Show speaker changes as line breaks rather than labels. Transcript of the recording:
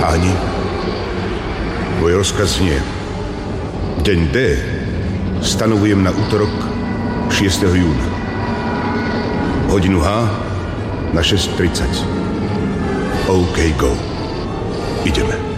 Páni, tvoj rozkaz znie. Deň D stanovujem na útorok 6. júna. Hodinu H na 6:30. OK, go. Ideme.